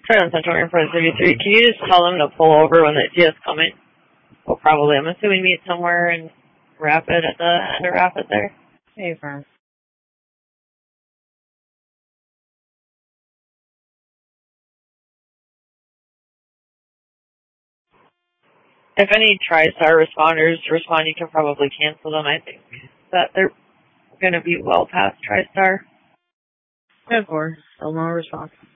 Turn on Central Airport 33. Can you just tell them to pull over when they see us coming? Well, probably. I'm assuming meet somewhere in Rapid at the end of Rapid there. Hey, firm. If any TriStar responders respond, you can probably cancel them. I think that they're going to be well past TriStar. 10-4. Still no response.